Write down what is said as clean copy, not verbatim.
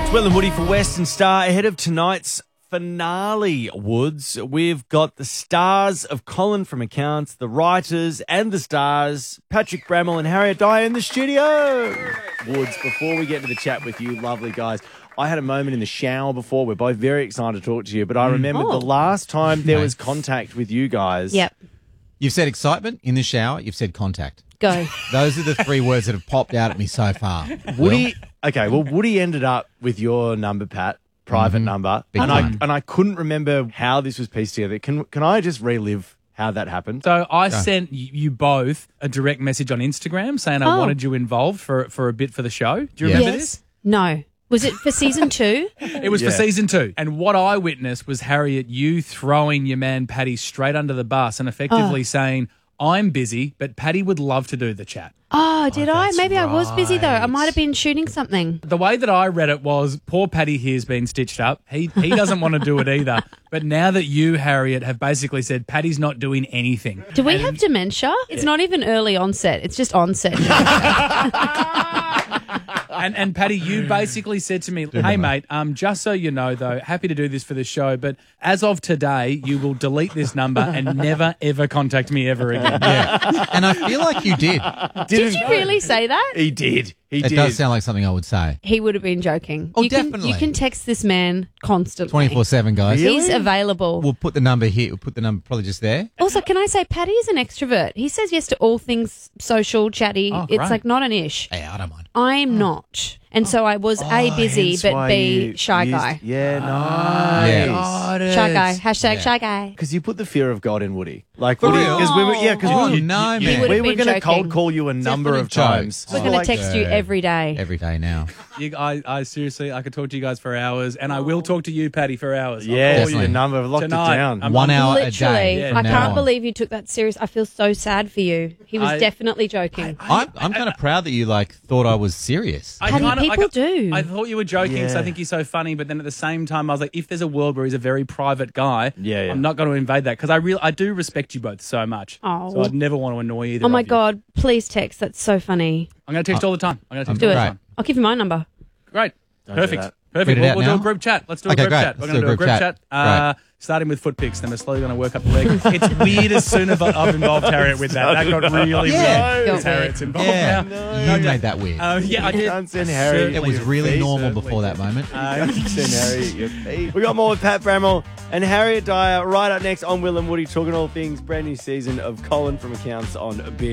Will and Woody for Western Star. Ahead of tonight's finale, Woods, we've got the stars of Colin from Accounts, the writers and the stars, Patrick Bramwell and Harriet Dyer in the studio. Woods, before we get to the chat with you lovely guys, I had a moment in the shower before. We're both very excited to talk to you, but I remembered the last time there was contact with you guys. Yep. You've said excitement in the shower. You've said contact. Go. Those are the three words that have popped out at me so far. Woody ended up with your number, Pat, private number, Big and time. I couldn't remember how this was pieced together. Can I just relive how that happened? So I sent you both a direct message on Instagram saying I wanted you involved for a bit for the show. Do you remember this? No. Was it for season 2? It was for season 2. And what I witnessed was, Harriet, you throwing your man Paddy straight under the bus and effectively saying, I'm busy, but Paddy would love to do the chat. Oh, did I? that's Maybe I was busy though. I right. might have been shooting something. The way that I read it was, poor Paddy here's been stitched up. He doesn't want to do it either. But now that you, Harriet, have basically said Paddy's not doing anything. Do we have dementia? It's not even early onset. It's just onset. And Paddy, you basically said to me, hey, mate, just so you know, though, happy to do this for the show, but as of today, you will delete this number and never, ever contact me ever again. Yeah. And I feel like you did. Did you really say that? He did. He It did. does sound like something I would say. He would have been joking. Oh, you definitely. You can text this man constantly. 24/7, guys. Really? He's available. We'll put the number here. We'll put the number probably just there. Also, can I say, Paddy is an extrovert. He says yes to all things social, chatty. Oh, It's great. like not an ish. Yeah, I don't mind. I'm not. And so I was A, busy, Hence but why B, you shy used- guy. Yeah, nice. Yeah. Shy guy. Hashtag Yeah. shy guy. Because you put the fear of God in Woody. Like, For Woody, real? because we were, Oh, we, no, He man. would we have were been going to joking. cold call you a number of Definitely times. We're going to text you every day. Every day now. I seriously, I could talk to you guys for hours, and I will talk to you, Paddy, for hours. I'll Yeah, call the you. Definitely. number. I've locked Tonight, it down. I'm- 1 hour Literally. a day. Yeah, from I now can't on. believe you took that serious. I feel so sad for you. He was I- definitely joking. I'm kind of proud that you thought I was serious. I Paddy, kinda- people do. I thought you were joking because I Yeah. think he's so funny, but then at the same time, I was like, if there's a world where he's a very private guy, Yeah. I'm not going to invade that because I do respect you both so much. Oh. So I'd never want to annoy either. Oh my of you. God, please text. That's so funny. I'm going to text all the time. I'm going to text Do all it. the Great. time. I'll give you my number. Great. Don't do Perfect. that. Perfect. Read it out We'll do now? a group chat. Let's do a Okay, group great. chat. We're Let's going to do a group chat. Great. Starting with foot picks, then we're slowly going to work up the leg. It's weird as soon as I've involved Harriet with that. That got really Yeah. weird. Got Because Harriet's involved Yeah. now. You made that weird. Yeah, I did. Can't send Harry. It was really Please, normal certainly. before that moment. Send Harry at your feet. We got more with Pat Bramwell and Harriet Dyer right up next on Will and Woody, talking all things brand new season of Colin from Accounts on Bin.